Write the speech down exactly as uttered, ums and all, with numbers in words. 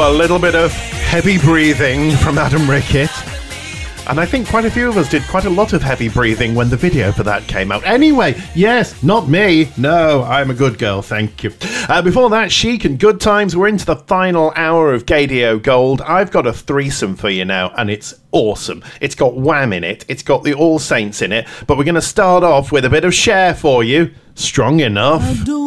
a little bit of heavy breathing from Adam Rickett. And I think quite a few of us did quite a lot of heavy breathing when the video for that came out. Anyway, yes, not me. No, I'm a good girl, thank you. Uh, before that, Chic and Good Times. We're into the final hour of Gaydio Gold. I've got a threesome for you now, and it's awesome. It's got Wham in it. It's got the All Saints in it. But we're going to start off with a bit of Cher for you. Strong Enough.